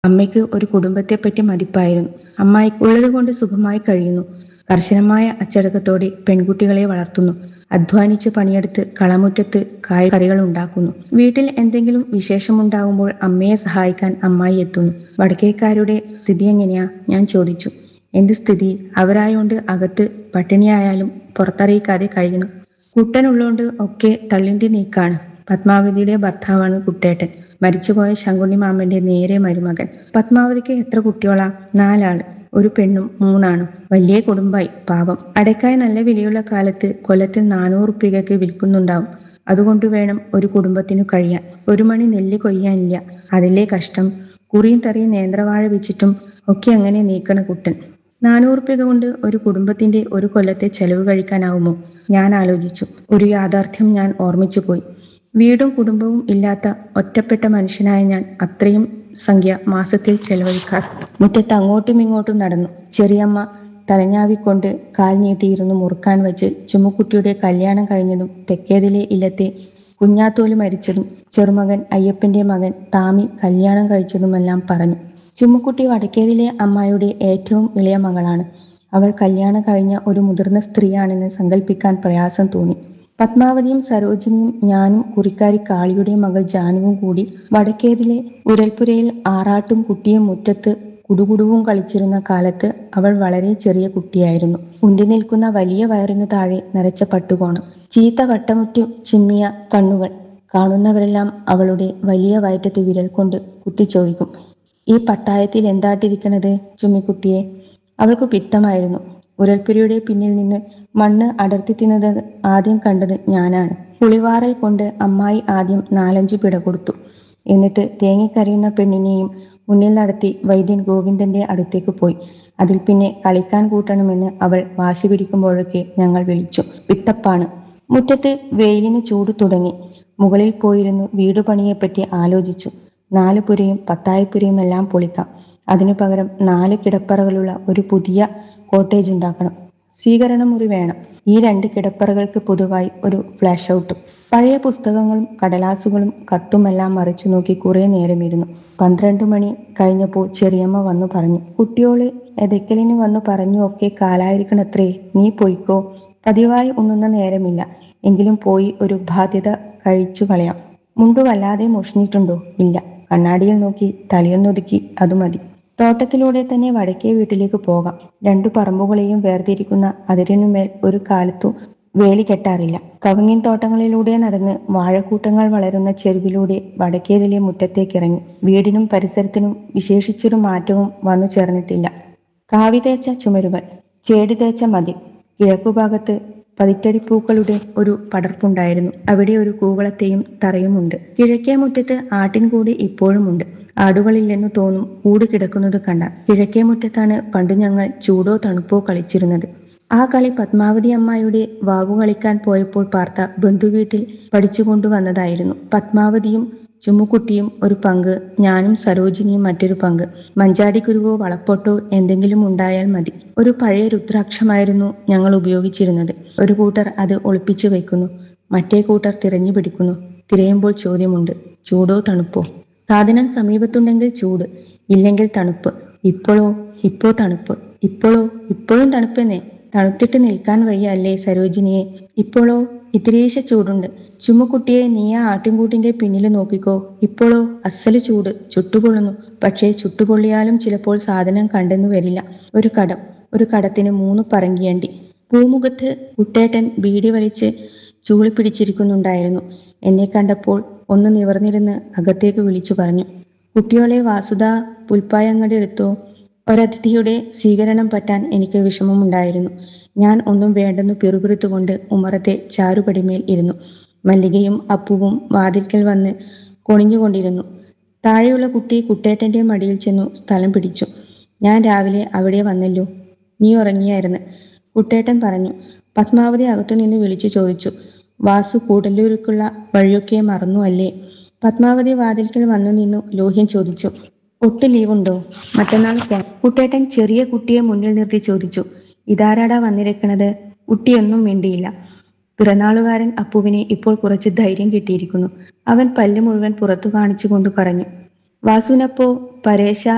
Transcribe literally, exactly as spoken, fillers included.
അമ്മയ്ക്ക് ഒരു കുടുംബത്തെപ്പറ്റി മതിപ്പായിരുന്നു. അമ്മായി ഉള്ളതുകൊണ്ട് സുഖമായി കഴിയുന്നു. കർശനമായ അച്ചടക്കത്തോടെ പെൺകുട്ടികളെ വളർത്തുന്നു. അധ്വാനിച്ച് പണിയെടുത്ത് കളമുറ്റത്ത് കായ്കറികൾ ഉണ്ടാക്കുന്നു. വീട്ടിൽ എന്തെങ്കിലും വിശേഷമുണ്ടാകുമ്പോൾ അമ്മയെ സഹായിക്കാൻ അമ്മായി എത്തുന്നു. വടക്കേക്കാരുടെ സ്ഥിതി എങ്ങനെയാ? ഞാൻ ചോദിച്ചു. എന്ത് സ്ഥിതി? അവരായോണ്ട് അകത്ത് പട്ടിണിയായാലും പുറത്തറിയിക്കാതെ കഴിയണം. കുട്ടനുള്ളോണ്ട് ഒക്കെ തള്ളിണ്ടി നീക്കാണ്. പത്മാവതിയുടെ ഭർത്താവാണ് കുട്ടേട്ടൻ, മരിച്ചുപോയ ശങ്കുണ്ണി മാമന്റെ നേരെ മരുമകൻ. പത്മാവതിക്ക് എത്ര കുട്ടികളാ? നാലാള്. ഒരു പെണ്ണും മൂന്നാണും. വലിയ കുടുംബായി. പാവം. അടയ്ക്കായി നല്ല വിലയുള്ള കാലത്ത് കൊല്ലത്തിൽ നാനൂറുപ്യക്ക് വിൽക്കുന്നുണ്ടാവും. അതുകൊണ്ട് വേണം ഒരു കുടുംബത്തിനു കഴിയാൻ. ഒരു മണി നെല്ല് കൊയ്യാനില്ല. അതിലെ കഷ്ടം. കുറിയും തറിയും നേന്ത്രവാഴ വെച്ചിട്ടും ഒക്കെ അങ്ങനെ നീക്കണ കുട്ടൻ. നാനൂറുപ്യക കൊണ്ട് ഒരു കുടുംബത്തിന്റെ ഒരു കൊല്ലത്തെ ചെലവ് കഴിക്കാനാവുമോ? ഞാൻ ആലോചിച്ചു. ഒരു യാഥാർത്ഥ്യം ഞാൻ ഓർമ്മിച്ചു പോയി. വീടും കുടുംബവും ഇല്ലാത്ത ഒറ്റപ്പെട്ട മനുഷ്യനായ ഞാൻ അത്രയും സംഖ്യ മാസത്തിൽ ചെലവഴിക്കാറ്. മുറ്റത്ത് അങ്ങോട്ടും ഇങ്ങോട്ടും നടന്നു. ചെറിയമ്മ തലഞ്ഞാവിക്കൊണ്ട് കാൽ നീട്ടിയിരുന്നു മുറുക്കാൻ വച്ച് ചുമ്മുക്കുട്ടിയുടെ കല്യാണം കഴിഞ്ഞതും തെക്കേതിലെ ഇല്ലത്തെ കുഞ്ഞാത്തോല് മരിച്ചതും ചെറുമകൻ അയ്യപ്പന്റെ മകൻ താമി കല്യാണം കഴിച്ചതുമെല്ലാം പറഞ്ഞു. ചുമ്മുക്കുട്ടി വടക്കേതിലെ അമ്മായിയുടെ ഏറ്റവും ഇളയ മകളാണ്. അവൾ കല്യാണം കഴിഞ്ഞ ഒരു മുതിർന്ന സ്ത്രീയാണെന്ന് സങ്കല്പിക്കാൻ പ്രയാസം തോന്നി. പത്മാവതിയും സരോജിനിയും ഞാനും കുറിക്കാരി കാളിയുടെ മകൾ ജാനുവും കൂടി വടക്കേതിലെ ഉരൽപ്പുരയിൽ ആറാട്ടും കുട്ടിയും മുറ്റത്ത് കുടുകുടുവും കളിച്ചിരുന്ന കാലത്ത് അവൾ വളരെ ചെറിയ കുട്ടിയായിരുന്നു. ഉന്തി നിൽക്കുന്ന വലിയ വയറിനു താഴെ നരച്ച പട്ടുകോണം, ചീത്ത വട്ടമുറ്റു ചിമ്മിയ കണ്ണുകൾ. കാണുന്നവരെല്ലാം അവളുടെ വലിയ വയറ്റത്ത് വിരൽ കൊണ്ട് കുത്തിച്ചോദിക്കും. ഈ പത്തായത്തിൽ എന്താട്ടിരിക്കണത് ചുമ്മിക്കുട്ടിയെ? അവൾക്ക് പിത്തമായിരുന്നു. ഉരൽപ്പുരയുടെ പിന്നിൽ നിന്ന് മണ്ണ് അടർത്തി തിന്നത് ആദ്യം കണ്ടത് ഞാനാണ്. പുളിവാറൽ കൊണ്ട് അമ്മായി ആദ്യം നാലഞ്ചു പിട കൊടുത്തു. എന്നിട്ട് തേങ്ങിക്കരയുന്ന പെണ്ണിനെയും മുന്നിൽ നടത്തി വൈദ്യൻ ഗോവിന്ദന്റെ അടുത്തേക്ക് പോയി. അതിൽ പിന്നെ കളിക്കാൻ കൂട്ടണമെന്ന് അവൾ വാശി പിടിക്കുമ്പോഴൊക്കെ ഞങ്ങൾ വിളിച്ചു. പിത്തപ്പാണ്. മുറ്റത്ത് വെയിലിന് ചൂട് തുടങ്ങി. മുകളിൽ പോയിരുന്നു വീടുപണിയെപ്പറ്റി ആലോചിച്ചു. നാല് പുരയും പത്തായപ്പുരയും എല്ലാം പൊളിക്കാം. അതിനു പകരം നാല് കിടപ്പറകളുള്ള ഒരു പുതിയ കോട്ടേജ് ഉണ്ടാക്കണം. സ്വീകരണ മുറി വേണം. ഈ രണ്ട് കിടപ്പറകൾക്ക് പൊതുവായി ഒരു ഫ്ലാഷ് ഔട്ടും. പഴയ പുസ്തകങ്ങളും കടലാസുകളും കത്തുമെല്ലാം മറിച്ചു നോക്കി കുറെ നേരമിരുന്നു. പന്ത്രണ്ടു മണി കഴിഞ്ഞപ്പോൾ ചെറിയമ്മ വന്നു പറഞ്ഞു. കുട്ടിയോള് എതയ്ക്കലിന് വന്നു പറഞ്ഞു ഒക്കെ കാലായിരിക്കണത്രേ. നീ പോയിക്കോ. പതിവായി ഉണ്ണുന്ന നേരമില്ല. എങ്കിലും പോയി ഒരു ബാധ്യത കഴിച്ചു കളയാം. മുണ്ടു വല്ലാതെ മുഷിഞ്ഞിട്ടുണ്ടോ? ഇല്ല. കണ്ണാടിയിൽ നോക്കി തലയൊന്നൊതുക്കി. അതു മതി. തോട്ടത്തിലൂടെ തന്നെ വടക്കേ വീട്ടിലേക്ക് പോകാം. രണ്ടു പറമ്പുകളെയും വേർതിരിക്കുന്ന അതിരിനുമേൽ ഒരു കാലത്തു വേലി കെട്ടാറില്ല. കവുങ്ങിൻ തോട്ടങ്ങളിലൂടെ നടന്ന് വാഴക്കൂട്ടങ്ങൾ വളരുന്ന ചെരുവിലൂടെ വടക്കേതിലെ മുറ്റത്തേക്കിറങ്ങി. വീടിനും പരിസരത്തിനും വിശേഷിച്ചൊരു മാറ്റവും വന്നു ചേർന്നിട്ടില്ല. കാവി തേച്ച ചുമരുകൾ, ചേടി തേച്ച മതിൽ. കിഴക്കുഭാഗത്ത് പതിറ്റടിപ്പൂക്കളുടെ ഒരു പടർപ്പുണ്ടായിരുന്നു. അവിടെ ഒരു കൂവളത്തെയും തറയുമുണ്ട്. കിഴക്കേ മുറ്റത്ത് ആട്ടിൻകൂടി ഇപ്പോഴുമുണ്ട്. ആടുകളില്ലെന്നു തോന്നും കൂട് കിടക്കുന്നത് കണ്ടാൽ. കിഴക്കേ മുറ്റത്താണ് പണ്ടു ഞങ്ങൾ ചൂടോ തണുപ്പോ കളിച്ചിരുന്നത്. ആ കളി പത്മാവതി അമ്മായിയുടെ വാവു കളിക്കാൻ പോയപ്പോൾ പാർത്ത ബന്ധുവീട്ടിൽ പഠിച്ചുകൊണ്ടുവന്നതായിരുന്നു. പത്മാവതിയും ചുമ്മുക്കുട്ടിയും ഒരു പങ്ക്, ഞാനും സരോജിനിയും മറ്റൊരു പങ്ക്. മഞ്ചാടിക്കുരുവോ വളപ്പൊട്ടോ എന്തെങ്കിലും ഉണ്ടായാൽ മതി. ഒരു പഴയ രുദ്രാക്ഷമായിരുന്നു ഞങ്ങൾ ഉപയോഗിച്ചിരുന്നത്. ഒരു കൂട്ടർ അത് ഒളിപ്പിച്ചു വയ്ക്കുന്നു, മറ്റേ കൂട്ടർ തിരഞ്ഞു പിടിക്കുന്നു. തിരയുമ്പോൾ ചോദ്യമുണ്ട്, ചൂടോ തണുപ്പോ? സാധനം സമീപത്തുണ്ടെങ്കിൽ ചൂട്, ഇല്ലെങ്കിൽ തണുപ്പ്. ഇപ്പോഴോ? ഇപ്പോ തണുപ്പ്. ഇപ്പോഴോ? ഇപ്പോഴും തണുപ്പെന്നേ. തണുത്തിട്ട് നിൽക്കാൻ വയ്യ അല്ലേ സരോജിനിയെ? ഇപ്പോഴോ? ഇത്തിരീശ ചൂടുണ്ട്. ചുമ്മുക്കുട്ടിയെ നീ ആ ആട്ടിൻകൂട്ടിന്റെ പിന്നിൽ നോക്കിക്കോ. ഇപ്പോഴോ? അസ്സല് ചൂട്. ചുട്ടുപൊള്ളുന്നു. പക്ഷേ ചുട്ടുപൊള്ളിയാലും ചിലപ്പോൾ സാധനം കണ്ടെന്നു വരില്ല. ഒരു കടം. ഒരു കടത്തിന് മൂന്ന് പറങ്കിയണ്ടി. പൂമുഖത്ത് കുട്ടേട്ടൻ ബീഡി വലിച്ച് ചൂളി പിടിച്ചിരിക്കുന്നുണ്ടായിരുന്നു. എന്നെ കണ്ടപ്പോൾ ഒന്ന് നിവർന്നിരുന്ന് അകത്തേക്ക് വിളിച്ചു പറഞ്ഞു. കുട്ടിയോളെ വാസുദ പുൽപ്പായങ്ങടി എടുത്തോ. ഒരതിഥിയുടെ സ്വീകരണം പറ്റാൻ എനിക്ക് വിഷമമുണ്ടായിരുന്നു. ഞാൻ ഒന്നും വേണ്ടെന്നു പിറുപിറുത്തുകൊണ്ട് ഉമ്മറത്തെ ചാരുപടിമേൽ ഇരുന്നു. മല്ലികയും അപ്പുവും വാതിൽക്കൽ വന്ന് കൊണിഞ്ഞുകൊണ്ടിരുന്നു. താഴെയുള്ള കുട്ടി കുട്ടേട്ടന്റെ മടിയിൽ ചെന്നു സ്ഥലം പിടിച്ചു. ഞാൻ രാവിലെ അവിടെ വന്നല്ലോ. നീ ഉറങ്ങിയായിരുന്നു, കുട്ടേട്ടൻ പറഞ്ഞു. പത്മാവതി അകത്തുനിന്ന് വിളിച്ചു ചോദിച്ചു. വാസു കൂടല്ലൂർക്കുള്ള വഴിയൊക്കെ മറന്നു അല്ലേ? പത്മാവതി വാതിൽക്കൽ വന്നു നിന്നു ലോഹ്യം ചോദിച്ചു. ഒട്ട് ലീവുണ്ടോ? മറ്റന്നാൾ പോകാം. കുട്ടേട്ടൻ ചെറിയ കുട്ടിയെ മുന്നിൽ നിർത്തി ചോദിച്ചു. ഇതാരാടാ വന്നിരിക്കണത്? കുട്ടിയൊന്നും മിണ്ടിയില്ല. പിറന്നാളുകാരൻ അപ്പുവിനെ ഇപ്പോൾ കുറച്ച് ധൈര്യം കിട്ടിയിരിക്കുന്നു. അവൻ പല്ല് മുഴുവൻ പുറത്തു കാണിച്ചു കൊണ്ട് പറഞ്ഞു. വാസുവിനപ്പോ പരേശ